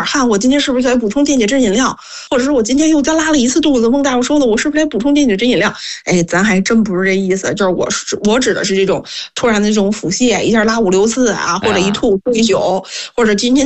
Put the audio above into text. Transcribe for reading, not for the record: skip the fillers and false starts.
汗，我今天是不是该补充电解质饮料？或者是我今天又拉了一次肚子，孟大夫说的，我是不是该补充电解质饮料？哎，咱还真不是这意思，就是我指的是这种突然的这种腹泻，一下拉5、6次啊，或者一吐睡一宿，或者今天